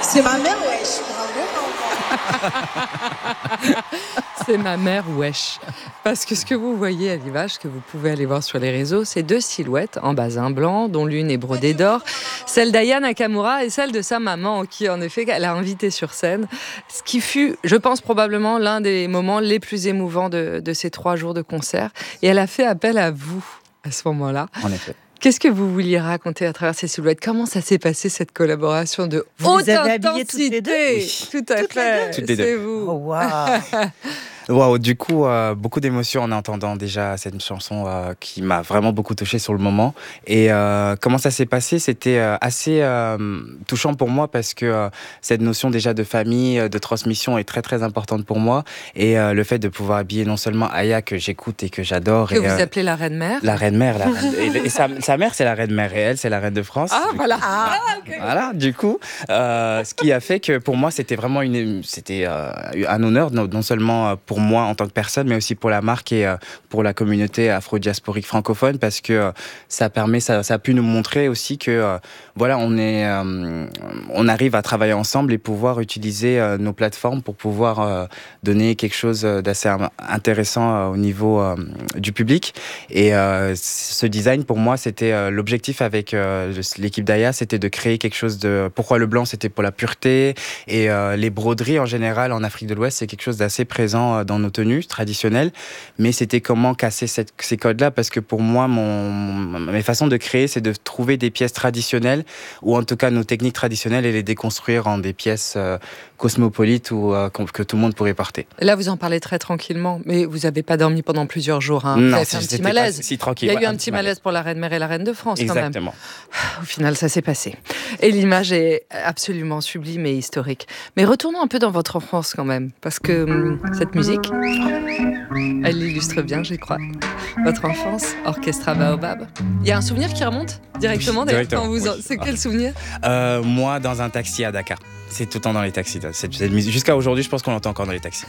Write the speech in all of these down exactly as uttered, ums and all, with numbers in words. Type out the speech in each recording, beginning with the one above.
C'est ma mère, wesh. Bravo, maman. C'est ma mère, wesh. Parce que ce que vous voyez à l'image, que vous pouvez aller voir sur les réseaux, c'est deux silhouettes en basin blanc, dont l'une est brodée d'or, celle d'Aya Nakamura et celle de sa maman, qui en effet elle a invité sur scène. Ce qui fut, je pense, probablement l'un des moments les plus émouvants de, de ces trois jours de concert. Et elle a fait appel à vous à ce moment-là. En effet. Qu'est-ce que vous vouliez raconter à travers ces silhouettes ? Comment ça s'est passé, cette collaboration de vous haute les avez habillées toutes les deux ? Oui. Tout à toutes fait, toutes les deux. c'est vous. Oh, waouh. Wow, du coup, euh, beaucoup d'émotions en entendant déjà cette chanson euh, qui m'a vraiment beaucoup touché sur le moment. Et euh, comment ça s'est passé ? C'était euh, assez euh, touchant pour moi parce que euh, cette notion déjà de famille, de transmission est très très importante pour moi. Et euh, le fait de pouvoir habiller non seulement Aya que j'écoute et que j'adore. Que et, vous euh, appelez la reine-mère ? La reine-mère. La reine, et et sa, sa mère, c'est la reine-mère et elle, c'est la reine de France. Ah, Du voilà. Ah, okay. Voilà, du coup, euh, ce qui a fait que pour moi, c'était vraiment une, c'était euh, un honneur, non, non seulement pour moi en tant que personne, mais aussi pour la marque et euh, pour la communauté afro-diasporique francophone, parce que euh, ça permet, ça, ça a pu nous montrer aussi que, euh, voilà, on est, euh, on arrive à travailler ensemble et pouvoir utiliser euh, nos plateformes pour pouvoir euh, donner quelque chose d'assez intéressant euh, au niveau euh, du public. Et euh, ce design, pour moi, c'était euh, l'objectif avec euh, l'équipe d'Aya, c'était de créer quelque chose de. Pourquoi le blanc, c'était pour la pureté, et euh, les broderies en général en Afrique de l'Ouest, c'est quelque chose d'assez présent euh, dans nos tenues traditionnelles, mais c'était comment casser cette, ces codes-là, parce que pour moi, mon, mes façons de créer, c'est de trouver des pièces traditionnelles, ou en tout cas nos techniques traditionnelles, et les déconstruire en des pièces euh, cosmopolites ou euh, que tout le monde pourrait porter. Là, vous en parlez très tranquillement, mais vous n'avez pas dormi pendant plusieurs jours. Hein. Non, vous avez fait un petit malaise. Si tranquille. Il y a ouais, eu un, un petit malaise, malaise pour la reine-mère et la reine de France. Exactement. Quand même. Au final, ça s'est passé. Et l'image est absolument sublime et historique. Mais retournons un peu dans votre enfance quand même, parce que hum, cette musique, elle illustre bien, je crois, votre enfance, Orchestra Baobab. Il y a un souvenir qui remonte directement, oui, d'ailleurs, directement, quand vous en... oui. C'est quel souvenir ? euh, Moi, dans un taxi à Dakar. C'est tout le temps dans les taxis. Cette, cette musique. Jusqu'à aujourd'hui, je pense qu'on l'entend encore dans les taxis.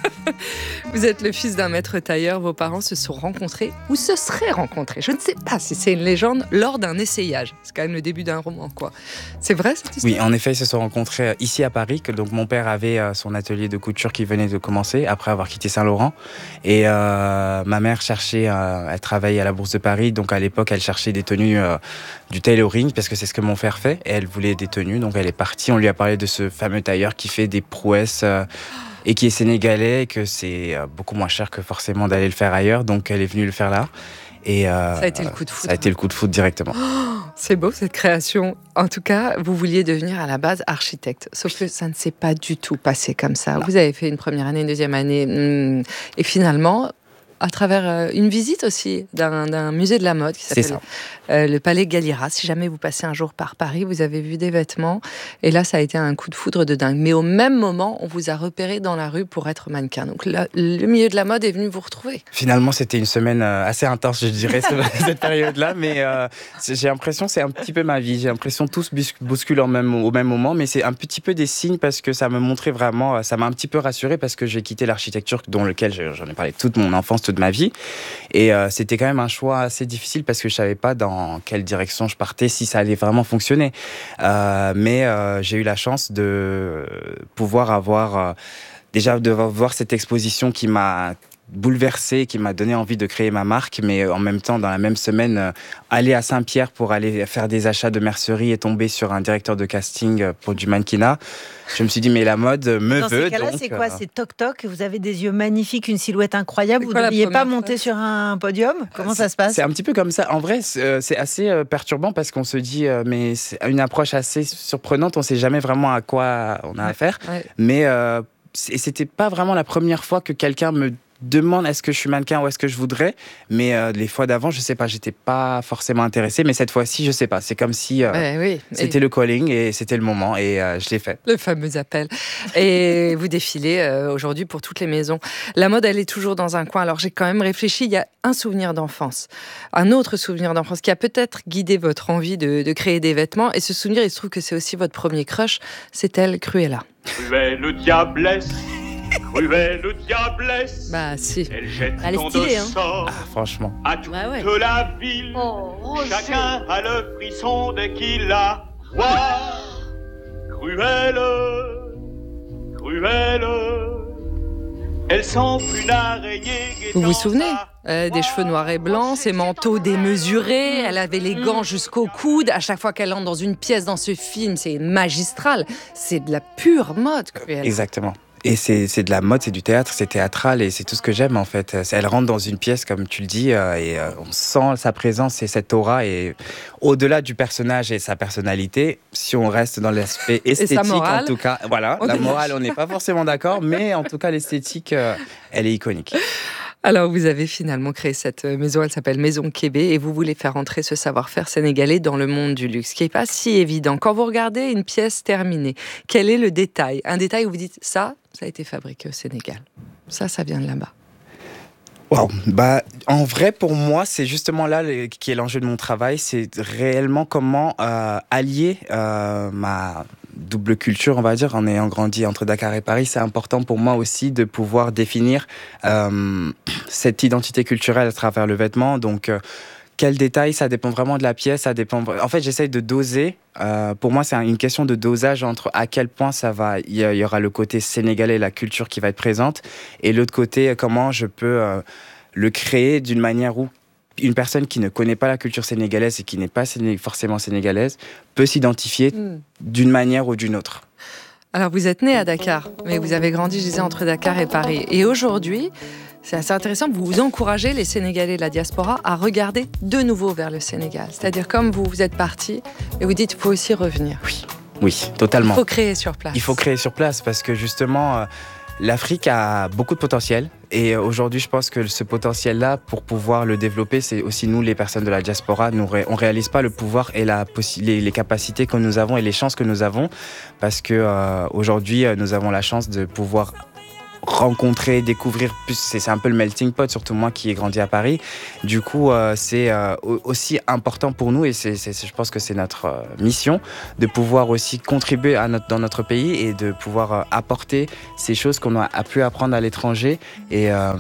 Vous êtes le fils d'un maître tailleur. Vos parents se sont rencontrés ou se seraient rencontrés. Je ne sais pas si c'est une légende lors d'un essayage. C'est quand même le début d'un roman, quoi. C'est vrai, cette histoire ? Oui, en effet, ils se sont rencontrés ici à Paris. Que, donc, mon père avait son atelier de couture qui venait de commencer après avoir quitté Saint-Laurent. Et euh, ma mère cherchait, euh, elle travaillait à la Bourse de Paris. Donc, à l'époque, elle cherchait des tenues, euh, du tailoring, parce que c'est ce que mon frère fait. Et elle voulait des tenues. Donc, elle est partie. On lui a parlé de ce fameux tailleur qui fait des prouesses euh, et qui est sénégalais, et que c'est euh, beaucoup moins cher que forcément d'aller le faire ailleurs. Donc, elle est venue le faire là. Et euh, ça a été le coup de foudre. Ça a été le coup de foudre directement. Oh, c'est beau cette création. En tout cas, vous vouliez devenir à la base architecte. Sauf que ça ne s'est pas du tout passé comme ça. Non. Vous avez fait une première année, une deuxième année. Et finalement, à travers une visite aussi d'un, d'un musée de la mode qui s'appelle euh, le Palais Galliera. Si jamais vous passez un jour par Paris, vous avez vu des vêtements. Et là, ça a été un coup de foudre de dingue. Mais au même moment, on vous a repéré dans la rue pour être mannequin. Donc là, le milieu de la mode est venu vous retrouver. Finalement, c'était une semaine assez intense, je dirais, cette période-là. Mais euh, j'ai l'impression que c'est un petit peu ma vie. J'ai l'impression que tout se bouscule en même, au même moment. Mais c'est un petit peu des signes, parce que ça me montrait vraiment, ça m'a un petit peu rassuré, parce que j'ai quitté l'architecture dans lequel j'en ai parlé toute mon enfance, de ma vie, et euh, c'était quand même un choix assez difficile, parce que je savais pas dans quelle direction je partais, si ça allait vraiment fonctionner, euh, mais euh, j'ai eu la chance de pouvoir avoir euh, déjà de voir cette exposition qui m'a bouleversé, qui m'a donné envie de créer ma marque, mais en même temps, dans la même semaine, euh, aller à Saint-Pierre pour aller faire des achats de mercerie et tomber sur un directeur de casting pour du mannequinat. Je me suis dit, mais la mode me Dans veut. Dans ces cas-là, donc, c'est quoi ? euh... C'est toc-toc, vous avez des yeux magnifiques, une silhouette incroyable, vous ne quoi, devriez pas fois monter sur un podium ? Comment ça se passe ? C'est un petit peu comme ça. En vrai, c'est, c'est assez euh, perturbant, parce qu'on se dit, euh, mais c'est une approche assez surprenante, on ne sait jamais vraiment à quoi on a ouais. affaire. Ouais. Mais euh, c'était pas vraiment la première fois que quelqu'un me demande est-ce que je suis mannequin ou est-ce que je voudrais, mais euh, les fois d'avant, je sais pas, j'étais pas forcément intéressée, mais cette fois-ci, je sais pas, c'est comme si euh, ouais, oui. c'était et... le calling et c'était le moment, et euh, je l'ai fait. Le fameux appel. Et vous défilez euh, aujourd'hui pour toutes les maisons. La mode, elle est toujours dans un coin. Alors j'ai quand même réfléchi, il y a un souvenir d'enfance, un autre souvenir d'enfance qui a peut-être guidé votre envie de, de créer des vêtements, et ce souvenir, il se trouve que c'est aussi votre premier crush, c'est elle, Cruella. Cruelle diablesse, cruelle diablesse. Bah si. Elle jette Elle est tant stylée, de hein. sang Ah, franchement. à toute ouais, ouais. la ville. Oh, Roger. Chacun a le frisson dès qu'il la voit. cruelle, cruelle. Elle semble une araignée. Vous vous souvenez euh, des cheveux noirs et blancs, ses manteaux démesurés, elle avait les gants jusqu'au coude. À chaque fois qu'elle entre dans une pièce dans ce film, c'est magistral. C'est de la pure mode, Cruella. Exactement. Et c'est, c'est de la mode, c'est du théâtre, c'est théâtral et c'est tout ce que j'aime en fait. Elle rentre dans une pièce, comme tu le dis, euh, et euh, on sent sa présence et cette aura. Et au-delà du personnage et sa personnalité, si on reste dans l'aspect esthétique, en tout cas, voilà, on la morale, on n'est pas forcément d'accord, mais en tout cas, l'esthétique, euh, elle est iconique. Alors, vous avez finalement créé cette maison, elle s'appelle Maison Kébé, et vous voulez faire entrer ce savoir-faire sénégalais dans le monde du luxe, ce qui n'est pas si évident. Quand vous regardez une pièce terminée, quel est le détail ? Un détail où vous dites, ça, ça a été fabriqué au Sénégal. Ça, ça vient de là-bas. Wow. Bah, en vrai, pour moi, c'est justement là le, qui est l'enjeu de mon travail. C'est réellement comment euh, allier euh, ma double culture, on va dire, en ayant grandi entre Dakar et Paris. C'est important pour moi aussi de pouvoir définir euh, cette identité culturelle à travers le vêtement. Donc, euh, quel détail, ça dépend vraiment de la pièce. Ça dépend. En fait, j'essaye de doser. Euh, pour moi, c'est une question de dosage entre à quel point ça va. Il y aura le côté sénégalais, la culture qui va être présente, et l'autre côté, comment je peux euh, le créer d'une manière où une personne qui ne connaît pas la culture sénégalaise et qui n'est pas séné- forcément sénégalaise peut s'identifier mmh. d'une manière ou d'une autre. Alors, vous êtes né à Dakar, mais vous avez grandi, je disais, entre Dakar et Paris. Et aujourd'hui, c'est assez intéressant, vous encouragez les Sénégalais de la diaspora à regarder de nouveau vers le Sénégal. C'est-à-dire, comme vous, vous êtes parti, et vous dites, il faut aussi revenir. Oui, oui, totalement. Il faut créer sur place. Il faut créer sur place parce que justement, euh, l'Afrique a beaucoup de potentiel. Et aujourd'hui, je pense que ce potentiel-là, pour pouvoir le développer, c'est aussi nous, les personnes de la diaspora, nous ré- on ne réalise pas le pouvoir et la possi- les, les capacités que nous avons et les chances que nous avons. Parce qu'aujourd'hui, euh, nous avons la chance de pouvoir rencontrer, découvrir plus, c'est, c'est un peu le melting pot, surtout moi qui ai grandi à Paris. Du coup, euh, c'est euh, aussi important pour nous et c'est, c'est, je pense que c'est notre euh, mission de pouvoir aussi contribuer à notre, dans notre pays et de pouvoir euh, apporter ces choses qu'on a, a pu apprendre à l'étranger et euh,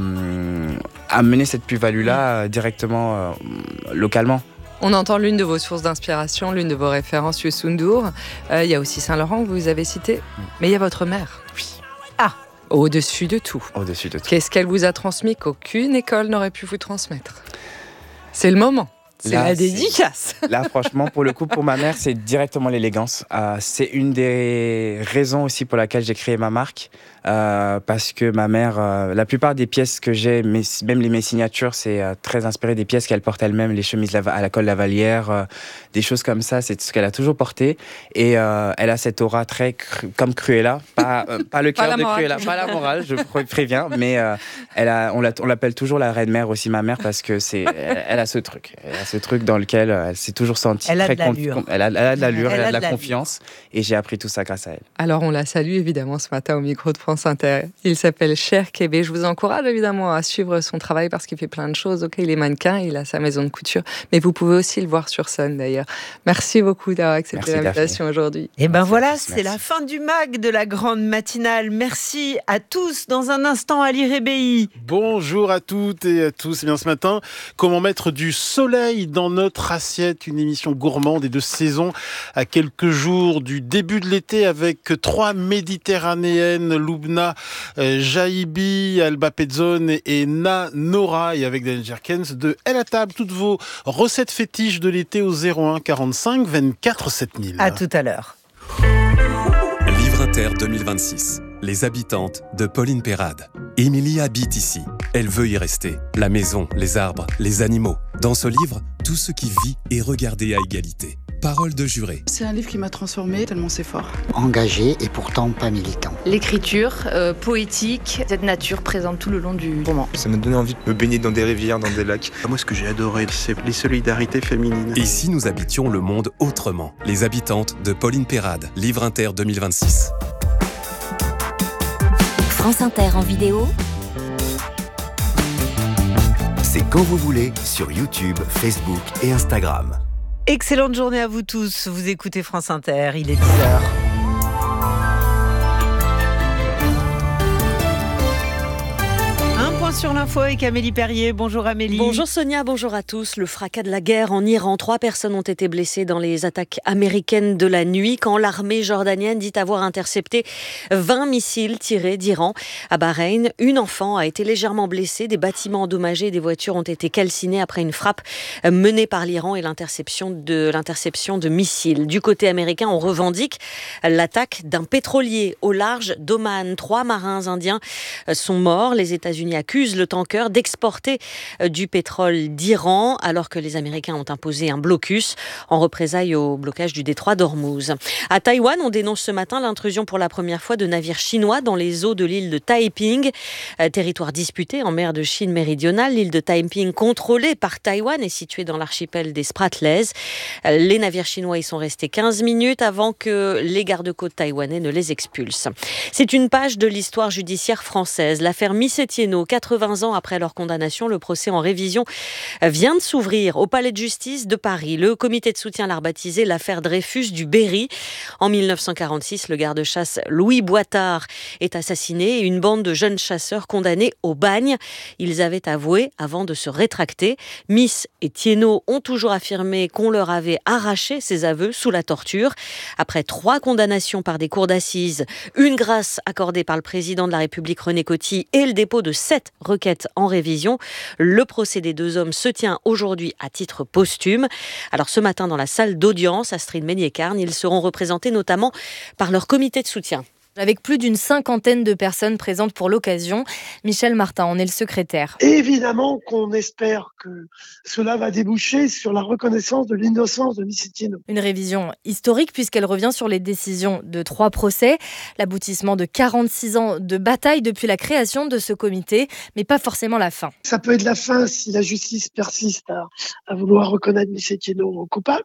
amener cette plus-value-là euh, directement euh, localement. On entend l'une de vos sources d'inspiration, l'une de vos références, Youssou N'Dour. Euh, il y a aussi Saint-Laurent que vous avez cité, mais il y a votre mère. Oui. Ah, au-dessus de tout. Au-dessus de tout. Qu'est-ce qu'elle vous a transmis qu'aucune école n'aurait pu vous transmettre ? C'est le moment. C'est là, la dédicace. C'est... Là, franchement, pour le coup, pour ma mère, c'est directement l'élégance. Euh, c'est une des raisons aussi pour laquelle j'ai créé ma marque. Euh, parce que ma mère, euh, la plupart des pièces que j'ai, mes, même les, mes signatures, c'est euh, très inspiré des pièces qu'elle porte elle-même, les chemises à la colle Lavalière, euh, des choses comme ça, c'est ce qu'elle a toujours porté. Et euh, elle a cette aura très cru, comme Cruella, pas, euh, pas le cœur de Cruella, pas la morale, je préviens, mais euh, elle a, on, on l'appelle toujours la reine mère aussi, ma mère, parce que c'est, elle, elle a ce truc, elle a ce truc dans lequel elle s'est toujours sentie elle très a de l'allure. Con, elle, a, elle a de l'allure, elle, elle a de la, la confiance, et j'ai appris tout ça grâce à elle. Alors on la salue évidemment ce matin au micro de France Inter. Il s'appelle Cher Kébé. Je vous encourage évidemment à suivre son travail parce qu'il fait plein de choses. Ok, il est mannequin, il a sa maison de couture, mais vous pouvez aussi le voir sur scène d'ailleurs. Merci beaucoup d'avoir accepté Merci l'invitation Daphné. Aujourd'hui. Et ben voilà, Merci. C'est la fin du mag de la grande matinale. Merci à tous. Dans un instant, Ali Rébéi. Bonjour à toutes et à tous. Et bien ce matin, comment mettre du soleil dans notre assiette, une émission gourmande et de saison à quelques jours du début de l'été avec trois méditerranéennes, Loubna Jaïbi, Alba Pezzone et Na Nora, et avec Daniel Jerkens de Elle à table, toutes vos recettes fétiches de l'été au zéro un quarante-cinq vingt-quatre sept mille. À tout à l'heure. Livre Inter deux mille vingt-six. Les habitantes de Pauline Perrade. Émilie habite ici. Elle veut y rester. La maison, les arbres, les animaux. Dans ce livre, tout ce qui vit est regardé à égalité. Parole de juré. C'est un livre qui m'a transformée, tellement c'est fort. Engagé et pourtant pas militant. L'écriture euh, poétique, cette nature présente tout le long du roman. Ça m'a donné envie de me baigner dans des rivières, dans des lacs. Moi, ce que j'ai adoré, c'est les solidarités féminines. Et si nous habitions le monde autrement ? Les habitantes de Pauline Perrade. Livre Inter deux mille vingt-six. France Inter en vidéo. C'est quand vous voulez sur YouTube, Facebook et Instagram. Excellente journée à vous tous. Vous écoutez France Inter, il est dix heures. Un point sur l'info avec Amélie Perrier. Bonjour Amélie. Bonjour Sonia, bonjour à tous. Le fracas de la guerre en Iran. Trois personnes ont été blessées dans les attaques américaines de la nuit quand l'armée jordanienne dit avoir intercepté vingt missiles tirés d'Iran à Bahreïn. Une enfant a été légèrement blessée. Des bâtiments endommagés et des voitures ont été calcinés après une frappe menée par l'Iran et l'interception de, l'interception de missiles. Du côté américain, on revendique l'attaque d'un pétrolier au large d'Oman. Trois marins indiens sont morts. Les États-Unis accusent le tanker d'exporter du pétrole d'Iran alors que les Américains ont imposé un blocus en représailles au blocage du détroit d'Ormuz. À Taïwan, on dénonce ce matin l'intrusion pour la première fois de navires chinois dans les eaux de l'île de Taiping, territoire disputé en mer de Chine méridionale. L'île de Taiping, contrôlée par Taïwan, est située dans l'archipel des Spratleys. Les navires chinois y sont restés quinze minutes avant que les gardes-côtes taïwanais ne les expulsent. C'est une page de l'histoire judiciaire française. L'affaire Miss Etienneau, quatre-vingts ans après leur condamnation, le procès en révision vient de s'ouvrir au Palais de justice de Paris. Le comité de soutien l'a rebaptisé l'affaire Dreyfus du Berry. En mille neuf cent quarante-six, le garde-chasse Louis Boitard est assassiné et une bande de jeunes chasseurs condamnés au bagne. Ils avaient avoué avant de se rétracter. Miss et Thienot ont toujours affirmé qu'on leur avait arraché ces aveux sous la torture. Après trois condamnations par des cours d'assises, une grâce accordée par le président de la République René Coty et le dépôt de sept requêtes en révision, le procès des deux hommes se tient aujourd'hui à titre posthume. Alors ce matin dans la salle d'audience, Astrid Meignet-Carne, ils seront représentés notamment par leur comité de soutien. Avec plus d'une cinquantaine de personnes présentes pour l'occasion. Michel Martin en est le secrétaire. Évidemment qu'on espère que cela va déboucher sur la reconnaissance de l'innocence de Miss Etienneau. Une révision historique puisqu'elle revient sur les décisions de trois procès, l'aboutissement de quarante-six ans de bataille depuis la création de ce comité, mais pas forcément la fin. Ça peut être la fin si la justice persiste à, à vouloir reconnaître Miss Etienneau coupable.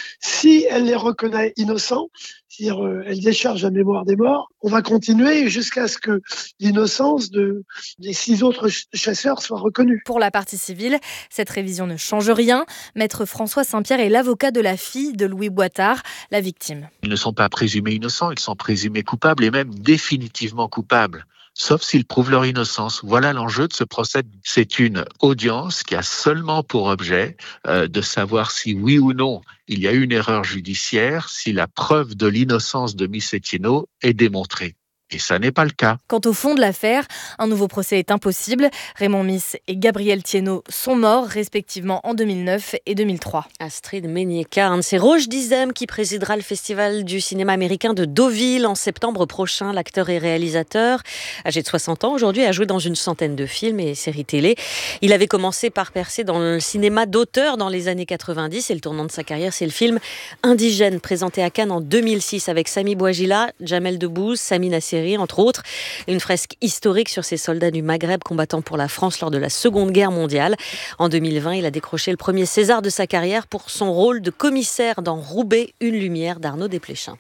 Si elle les reconnaît innocents, c'est-à-dire euh, elle décharge la mémoire des morts, on va continuer jusqu'à ce que l'innocence de, des six autres ch- chasseurs soit reconnue. Pour la partie civile, cette révision ne change rien. Maître François Saint-Pierre est l'avocat de la fille de Louis Boitard, la victime. Ils ne sont pas présumés innocents, ils sont présumés coupables et même définitivement coupables. Sauf s'ils prouvent leur innocence. Voilà l'enjeu de ce procès. C'est une audience qui a seulement pour objet euh, de savoir si oui ou non il y a eu une erreur judiciaire, si la preuve de l'innocence de Miss Etienneau est démontrée. Et ça n'est pas le cas. Quant au fond de l'affaire, un nouveau procès est impossible. Raymond Miss et Gabriel Thienot sont morts respectivement en deux mille neuf et deux mille trois. Astrid Meignet-Carne, c'est Roche Dizem qui présidera le Festival du cinéma américain de Deauville en septembre prochain. L'acteur et réalisateur, âgé de soixante ans aujourd'hui, a joué dans une centaine de films et séries télé. Il avait commencé par percer dans le cinéma d'auteur dans les années quatre-vingt-dix et le tournant de sa carrière, c'est le film Indigène, présenté à Cannes en deux mille six avec Sami Bouajila, Jamel Debbouze, Sami Nasseri, entre autres. Une fresque historique sur ces soldats du Maghreb combattant pour la France lors de la Seconde Guerre mondiale. En deux mille vingt, il a décroché le premier César de sa carrière pour son rôle de commissaire dans Roubaix, une lumière d'Arnaud Desplechin.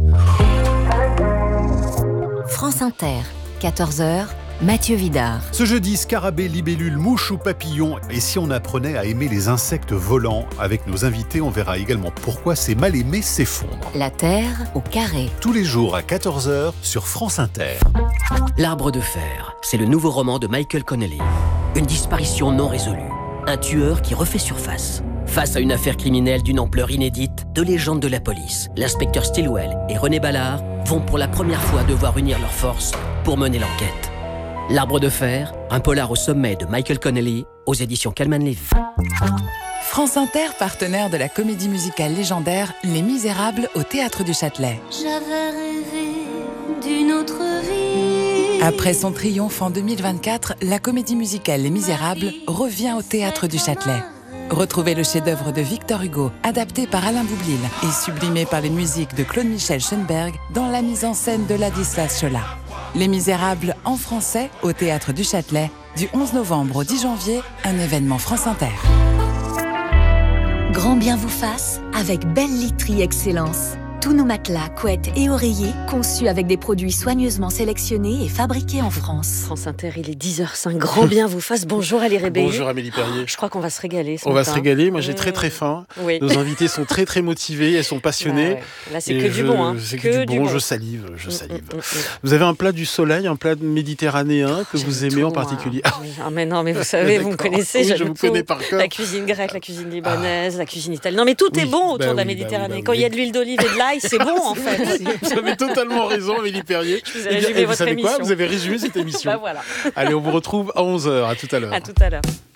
France Inter, quatorze heures, Mathieu Vidard. Ce jeudi, scarabée, libellule, mouche ou papillon. Et si on apprenait à aimer les insectes volants? Avec nos invités, on verra également pourquoi ces mal aimés s'effondrent. La Terre au carré. Tous les jours à quatorze heures sur France Inter. L'arbre de fer, c'est le nouveau roman de Michael Connelly. Une disparition non résolue. Un tueur qui refait surface. Face à une affaire criminelle d'une ampleur inédite, deux légendes de la police, l'inspecteur Stilwell et René Ballard, vont pour la première fois devoir unir leurs forces pour mener l'enquête. L'arbre de fer, un polar au sommet de Michael Connelly, aux éditions Calman Levy. France Inter, partenaire de la comédie musicale légendaire Les Misérables au Théâtre du Châtelet. J'avais rêvé d'une autre vie. Après son triomphe en deux mille vingt-quatre, la comédie musicale Les Misérables revient au Théâtre du Châtelet. Retrouvez le chef-d'œuvre de Victor Hugo, adapté par Alain Boublil et sublimé par les musiques de Claude-Michel Schoenberg dans la mise en scène de Ladislas Chola. Les Misérables en français au Théâtre du Châtelet, du onze novembre au dix janvier, un événement France Inter. Grand bien vous fasse avec Belle Literie Excellence. Tous nos matelas, couettes et oreillers conçus avec des produits soigneusement sélectionnés et fabriqués en France. France Inter, il est dix heures cinq. Grand bien vous fasse. Bonjour Ali Rébeillé. Bonjour Amélie Perrier. Je crois qu'on va se régaler ce On matin. va se régaler. Moi, j'ai très très faim. Oui. Nos invités sont très très motivés. Elles sont passionnées. Bah ouais. Là, c'est Et que je, du bon. Hein. C'est que, que du, du bon. bon. Je salive. Je salive. Mm, mm, mm. Vous avez un plat du soleil, un plat méditerranéen que J'aime vous aimez tout, en moi. particulier. Ah mais non, mais vous savez, vous me connaissez. Oui, j'aime je vous tout. connais par cœur. La cuisine grecque, la cuisine libanaise, ah. la cuisine italienne. Non, mais tout oui, est bon autour bah de la oui, Méditerranée. bah oui, bah Quand il oui. y a de l'huile d'olive et de l'ail, c'est bon en fait. Vous avez totalement raison, Amélie Perrier. Je vous ai Eh bien, résumé vous votre savez émission. quoi Vous avez résumé cette émission. Bah voilà. Allez, on vous retrouve à onze heures. À tout à l'heure. À tout à l'heure.